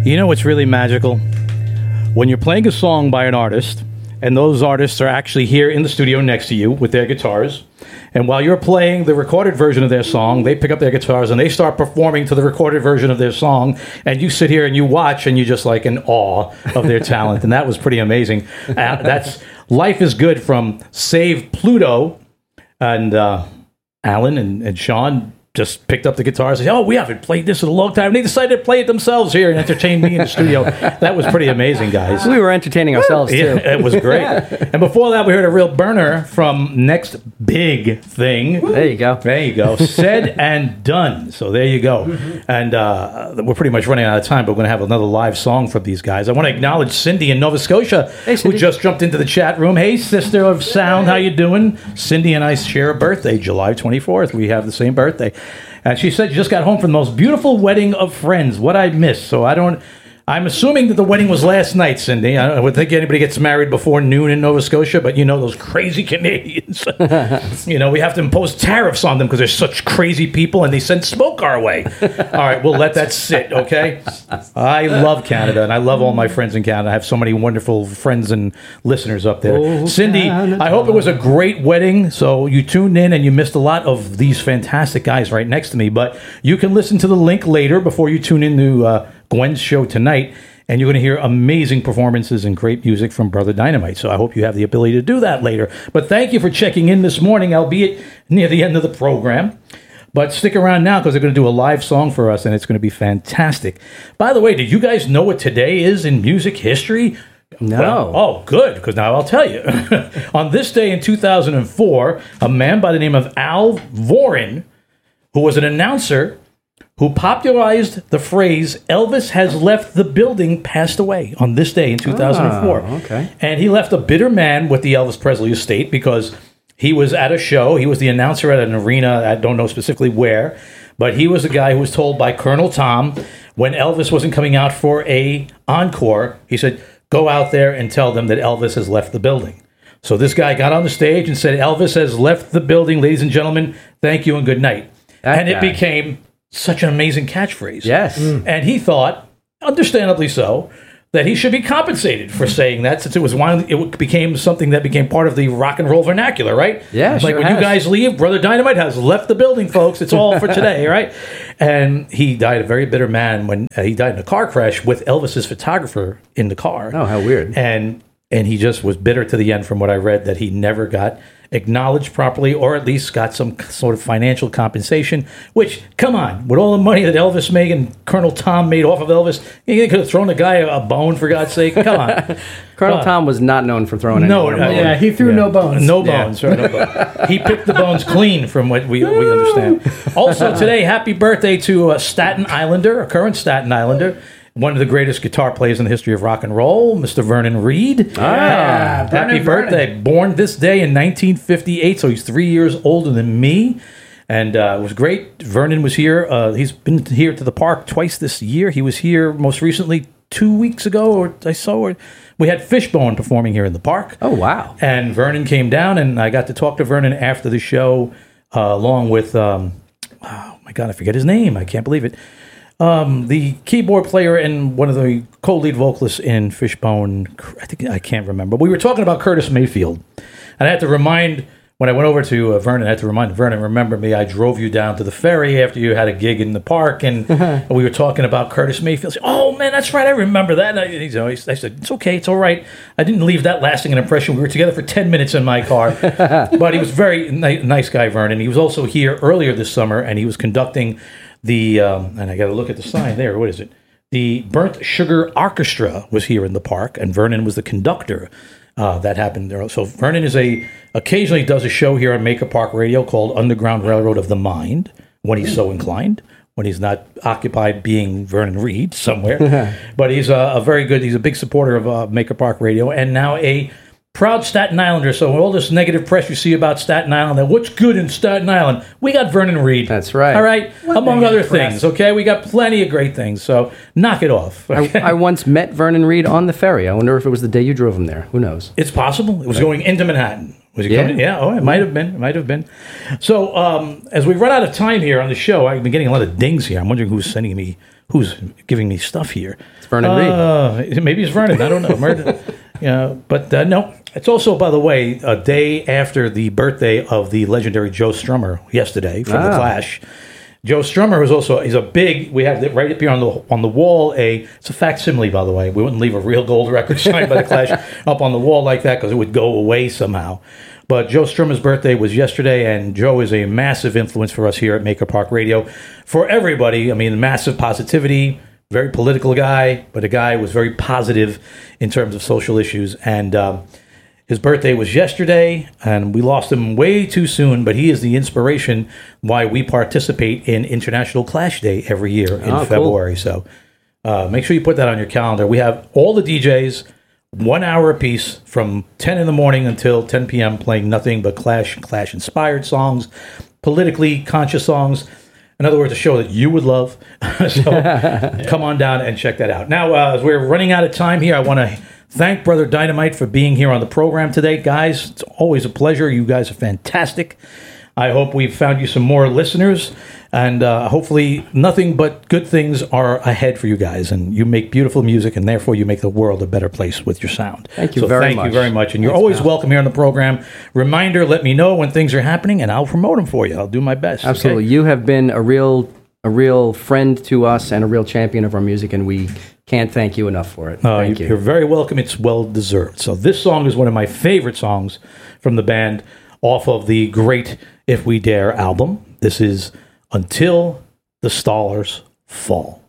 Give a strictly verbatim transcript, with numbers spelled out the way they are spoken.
You know what's really magical? When you're playing a song by an artist, and those artists are actually here in the studio next to you with their guitars, and while you're playing the recorded version of their song, they pick up their guitars and they start performing to the recorded version of their song, and you sit here and you watch and you're just like in awe of their talent, and that was pretty amazing. Uh, that's Life is Good from Save Pluto, and uh, Alan and, and Sean just picked up the guitars and said, oh, we haven't played this in a long time. And they decided to play it themselves here and entertain me in the studio. That was pretty amazing, guys. We were entertaining ourselves, too. Yeah, it was great. And before that, we heard a real burner from Next Big Thing. There you go. There you go. Said and done. So there you go. And uh, we're pretty much running out of time, but we're going to have another live song from these guys. I want to acknowledge Cindy in Nova Scotia, hey, who just jumped into the chat room. Hey, sister of sound, how you doing? Cindy and I share a birthday, July twenty-fourth. We have the same birthday. And she said she just got home from the most beautiful wedding of friends. What I missed. So I don't... I'm assuming that the wedding was last night, Cindy. I don't think anybody gets married before noon in Nova Scotia, but you know those crazy Canadians. You know, we have to impose tariffs on them because they're such crazy people and they send smoke our way. All right, we'll let that sit, okay? I love Canada, and I love all my friends in Canada. I have so many wonderful friends and listeners up there. Oh, Cindy, Canada. I hope it was a great wedding. So you tuned in and you missed a lot of these fantastic guys right next to me, but you can listen to the link later before you tune into uh, Gwen's show tonight, and you're going to hear amazing performances and great music from Brother Dynamite. So I hope you have the ability to do that later. But thank you for checking in this morning, albeit near the end of the program. But stick around now because they're going to do a live song for us, and it's going to be fantastic. By the way, did you guys know what today is in music history? No. Well, oh, good, because now I'll tell you. On this day in two thousand four, a man by the name of Al Voren, who was an announcer who popularized the phrase, Elvis has left the building, passed away on this day in two thousand four. Oh, okay. And he left a bitter man with the Elvis Presley estate because he was at a show. He was the announcer at an arena. I don't know specifically where, but he was the guy who was told by Colonel Tom when Elvis wasn't coming out for a encore, he said, go out there and tell them that Elvis has left the building. So this guy got on the stage and said, Elvis has left the building, ladies and gentlemen, thank you and good night. That and guy. It became such an amazing catchphrase. Yes. Mm. And he thought, understandably so, that he should be compensated for saying that, since it was one, it became something that became part of the rock and roll vernacular, right? Yeah, like sure when has. you guys leave, Brother Dynamite has left the building, folks. It's all for today, right? And he died a very bitter man when uh, he died in a car crash with Elvis's photographer in the car. Oh, how weird. And and he just was bitter to the end, from what I read, that he never got acknowledged properly, or at least got some sort of financial compensation, which, come on, with all the money that Elvis made and Colonel Tom made off of Elvis, you could have thrown the guy a bone, for God's sake. Come on. Colonel uh, Tom was not known for throwing no, anyone uh, a bone. Yeah, he threw yeah. no bones. No bones. Yeah. Right, no bones. He picked the bones clean, from what we, we understand. Also today, happy birthday to a Staten Islander, a current Staten Islander, one of the greatest guitar players in the history of rock and roll, Mister Vernon Reid. Ah, uh, happy Vernon. birthday. Born this day in nineteen fifty-eight, so he's three years older than me. And uh, it was great. Vernon was here. Uh, he's been here to the park twice this year. He was here most recently two weeks ago, or I saw, or we had Fishbone performing here in the park. Oh, wow. And Vernon came down, and I got to talk to Vernon after the show, uh, along with, um, oh my God, I forget his name. I can't believe it. Um, the keyboard player and one of the co-lead vocalists in Fishbone, I think I can't remember. We were talking about Curtis Mayfield, and I had to remind, when I went over to uh, Vernon, I had to remind Vernon, remember me, I drove you down to the ferry after you had a gig in the park, and we were talking about Curtis Mayfield. Said, oh, man, that's right, I remember that. And I, you know, I said, it's okay, it's all right. I didn't leave that lasting an impression. We were together for ten minutes in my car, but he was a very ni- nice guy, Vernon. He was also here earlier this summer, and he was conducting the, um, and I got to look at the sign there, what is it? The Burnt Sugar Orchestra was here in the park, and Vernon was the conductor. Uh, that happened there. So Vernon is a occasionally does a show here on Maker Park Radio called Underground Railroad of the Mind, when he's so inclined, when he's not occupied being Vernon Reid somewhere. But he's a, a very good, he's a big supporter of uh, Maker Park Radio, and now a proud Staten Islander. So all this negative press you see about Staten Island, and what's good in Staten Island, we got Vernon Reid. That's right. All right, What among other press? things. Okay, we got plenty of great things. So knock it off. Okay? I, I once met Vernon Reid on the ferry. I wonder if it was the day you drove him there. Who knows? It's possible. It was going into Manhattan. Was he Yeah. coming? Yeah. Oh, it might have been. It might have been. So, um, as we run out of time here on the show, I've been getting a lot of dings here. I'm wondering who's sending me, who's giving me stuff here. It's Vernon Reed. Uh, maybe it's Vernon. I don't know. Murder. Yeah, but uh, no. It's also, by the way, a day after the birthday of the legendary Joe Strummer yesterday from the Ah. Clash. Joe Strummer was also, he's a big, we have it right up here on the on the wall, a it's a facsimile, by the way. We wouldn't leave a real gold record signed by the Clash up on the wall like that because it would go away somehow. But Joe Strummer's birthday was yesterday, and Joe is a massive influence for us here at Maker Park Radio. For everybody, I mean, massive positivity, very political guy, but a guy who was very positive in terms of social issues. And um, his birthday was yesterday, and we lost him way too soon, but he is the inspiration why we participate in International Clash Day every year in Oh, cool. February. So uh, make sure you put that on your calendar. We have all the D Js, one hour apiece from ten in the morning until ten p.m. playing nothing but Clash and Clash-inspired songs, politically conscious songs. In other words, a show that you would love. So come on down and check that out. Now, uh, as we're running out of time here, I want to thank Brother Dynamite for being here on the program today. Guys, it's always a pleasure. You guys are fantastic. I hope we've found you some more listeners, and uh, hopefully nothing but good things are ahead for you guys, and you make beautiful music, and therefore you make the world a better place with your sound. Thank you so very thank much. you very much, and you're Thanks, always pal. welcome here on the program. Reminder, let me know when things are happening, and I'll promote them for you. I'll do my best. Absolutely. okay? You have been a real a real friend to us and a real champion of our music, and we can't thank you enough for it. Uh, thank you- you. You're very welcome. It's well deserved. So this song is one of my favorite songs from the band off of the great If We Dare album. This is Until the Stars Fall.